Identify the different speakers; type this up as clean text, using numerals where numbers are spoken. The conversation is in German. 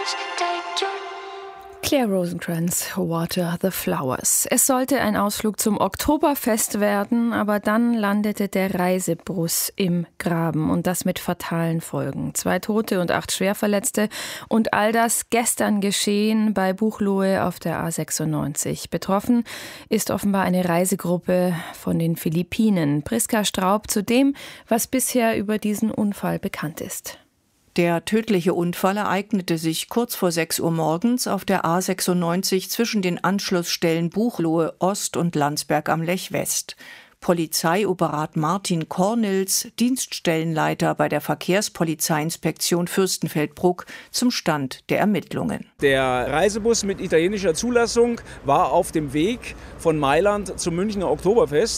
Speaker 1: Claire Rosencrantz, Water the Flowers. Es sollte ein Ausflug zum Oktoberfest werden, aber dann landete der Reisebus im Graben und das mit fatalen Folgen. 2 Tote und 8 Schwerverletzte und all das gestern geschehen bei Buchloe auf der A96. Betroffen ist offenbar eine Reisegruppe von den Philippinen. Priska Straub zu dem, was bisher über diesen Unfall bekannt ist.
Speaker 2: Der tödliche Unfall ereignete sich kurz vor 6 Uhr morgens auf der A96 zwischen den Anschlussstellen Buchloe Ost und Landsberg am Lech West. Polizeioberat Martin Kornils, Dienststellenleiter bei der Verkehrspolizeiinspektion Fürstenfeldbruck, zum Stand der Ermittlungen.
Speaker 3: Der Reisebus mit italienischer Zulassung war auf dem Weg von Mailand zum Münchner Oktoberfest.